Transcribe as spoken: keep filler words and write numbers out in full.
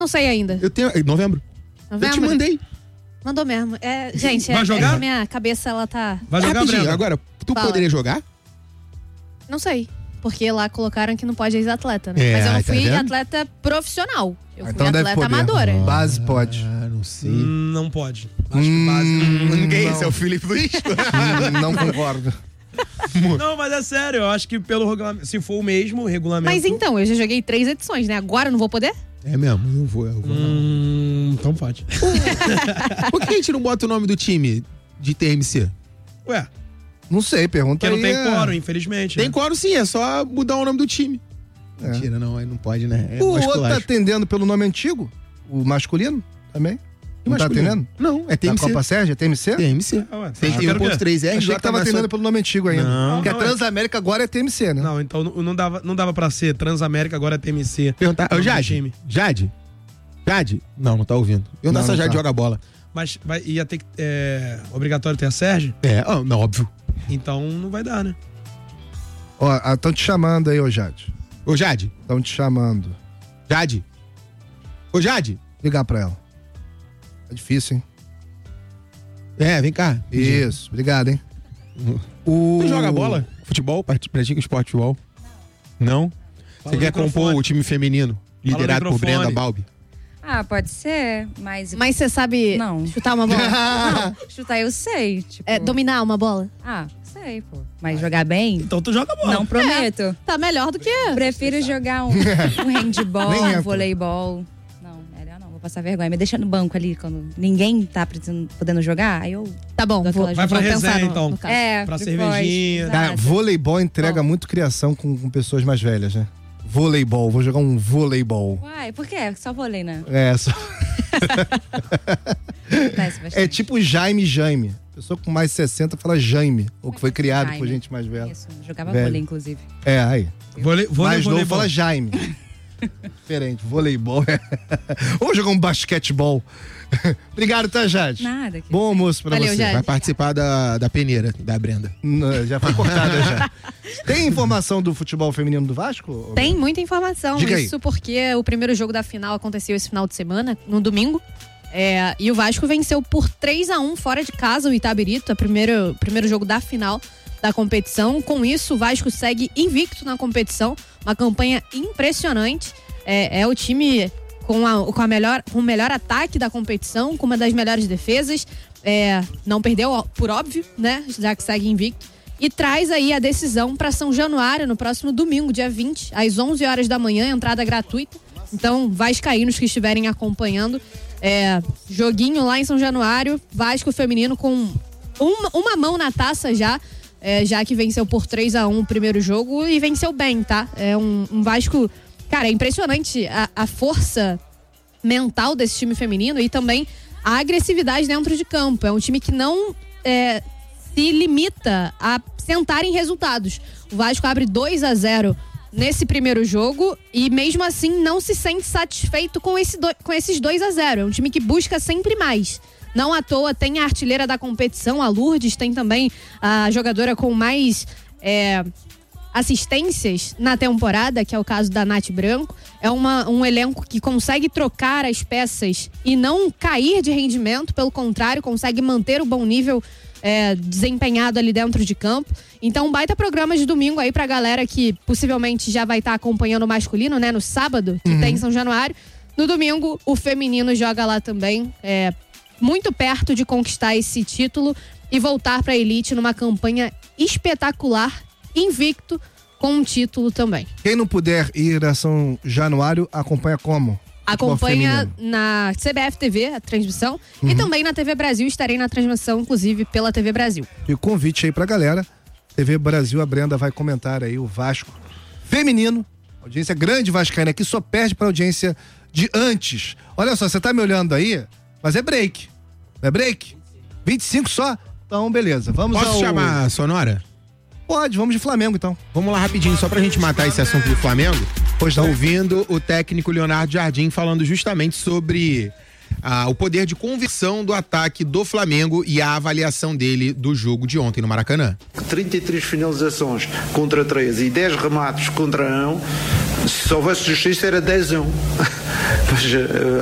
Não sei ainda. Eu tenho. Novembro. Novembro? Eu te mandei. Mandou mesmo. É, gente, Vai é, jogar? É, minha cabeça, ela tá... Vai jogar, Rapidinho, Brenda? agora, tu Fala. poderia jogar? Não sei. Porque lá colocaram que não pode ex-atleta, né? É, Mas eu não tá fui vendo? atleta profissional. Eu fui Então deve atleta poder. amadora. Base pode. Ah, não sei. Hum, não pode. Acho que base. Ninguém, não. esse é o Felipe Luiz. Hum, não concordo. Não, mas é sério, eu acho que pelo regulamento. Se for o mesmo regulamento. Mas então, eu já joguei três edições, né? Agora eu não vou poder? É mesmo, eu vou, eu vou. Hum, então pode. Por que a gente não bota o nome do time de T M C? Ué, Não sei, pergunta porque não aí. tem é- quórum, infelizmente. Tem né? quórum sim, é só mudar o nome do time. É. Mentira, não, aí não pode, né? É O outro tá masculagem. atendendo pelo nome antigo? O masculino também? Não tá Masculino. atendendo? Não, é T Da M C. Copa Sérgio? É T M C? T M C. Ah, ué, Tem tá. um Quero ponto ver. três R. Achei que tava atendendo pelo nome antigo ainda. Não, Porque a não, é. Transamérica agora é T M C, né? Não, então não, não dava, não dava pra ser Transamérica, agora é T M C. Perguntar. Ô, Nome do Jade. time. Jade? Jade? Não, não tá ouvindo. Perguntar Não, se a não Jade tá. joga bola. Mas vai, ia ter que. É, obrigatório ter a Sérgio? É, ó, não, óbvio. Então não vai dar, né? Ó, estão te chamando aí, ô Jade. Ô, Jade. Estão te chamando. Jade. Ô, Jade. Ligar pra ela. É difícil, hein? É, vem cá. Isso, obrigado, hein? O... Tu joga bola? Futebol? Prati- Pratica esporte de futebol? Não? Fala Você no quer microfone. compor o time feminino? no Liderado por microfone. Brenda Balbi? Ah, pode ser, mas... Mas você sabe Não. chutar uma bola? Não, chutar eu sei, tipo... É, dominar uma bola? Ah, sei, pô. Mas jogar bem, Então tu joga bola. não prometo. Tá melhor do que... Prefiro jogar um, um handball, Nem é, um pô. voleibol. Não, melhor não, vou passar vergonha. Me deixa no banco ali, quando ninguém tá precisando- podendo jogar, aí eu... Tá bom, Daquela vou, Vai pra vou pensar resenha, no, então. no caso. É, Pra depois, cervejinha. exato. Cara, voleibol entrega Bom. muito criação com, com pessoas mais velhas, né? Voleibol, vou jogar um voleibol. Uai, por quê? Só vôlei, né? É, só... Acontece bastante. é tipo Jaime Jaime. Pessoa com mais de sessenta fala Jaime, ou que foi criado Jaime. por gente mais velha. Isso, jogava Velho. vôlei, inclusive. É, aí. Vôlei, vôlei, mais novo voleibol. fala Jaime. Diferente, voleibol. É. Vamos jogar um basquetebol. Obrigado, tá, Jade? Nada. Que... Bom almoço pra Valeu, você. Jade. Vai participar da, da peneira, da Brenda. Não, já foi cortada já. Tem informação do futebol feminino do Vasco? Tem muita informação. Diga aí. Isso porque o primeiro jogo da final aconteceu esse final de semana, no domingo. É, e o Vasco venceu por três a um fora de casa o Itabirito, o primeiro, primeiro jogo da final da competição. Com isso, o Vasco segue invicto na competição. Uma campanha impressionante. É, é o time com, a, com, a melhor, com o melhor ataque da competição, com uma das melhores defesas. É, não perdeu, ó, por óbvio, né? Já que segue invicto. E traz aí a decisão para São Januário no próximo domingo, dia vinte, às onze horas da manhã, entrada gratuita. Então, vascaínos que estiverem acompanhando, é, joguinho lá em São Januário, Vasco feminino com uma, uma mão na taça já, é, já que venceu por três a um o primeiro jogo e venceu bem, tá? É um, um Vasco, cara, é impressionante a, a força mental desse time feminino e também a agressividade dentro de campo. É um time que não é, se limita a sentar em resultados. O Vasco abre dois a zero nesse primeiro jogo e mesmo assim não se sente satisfeito com, esse do, com esses dois a zero. É um time que busca sempre mais. Não à toa tem a artilheira da competição, a Lourdes, tem também a jogadora com mais é, assistências na temporada, que é o caso da Nath Branco. É uma, um elenco que consegue trocar as peças e não cair de rendimento, pelo contrário, consegue manter o bom nível É, desempenhado ali dentro de campo. Então, um baita programa de domingo aí pra galera que possivelmente já vai estar tá acompanhando o masculino, né? No sábado, que Uhum. tem em São Januário. No domingo, o feminino joga lá também. É, muito perto de conquistar esse título e voltar pra elite numa campanha espetacular, invicto, com um título também. Quem não puder ir a São Januário, acompanha como? Futebol Acompanha feminino. na C B F T V a transmissão e também na T V Brasil. Estarei na transmissão, inclusive, pela T V Brasil. E o convite aí pra galera. T V Brasil, a Brenda vai comentar aí o Vasco feminino. Audiência grande vascaína aqui, só perde pra audiência de antes. Olha só, você tá me olhando aí, mas é break. Não é break? vinte e cinco só? Então, beleza. Vamos Posso ao... chamar a Sonora? Pode, vamos de Flamengo então. Vamos lá rapidinho, só pra gente matar esse assunto do Flamengo. Pois Tá não. ouvindo o técnico Leonardo Jardim falando justamente sobre ah, o poder de conversão do ataque do Flamengo e a avaliação dele do jogo de ontem no Maracanã. trinta e três finalizações contra três e dez remates contra um. Se houvesse justiça era dez a um. Pois,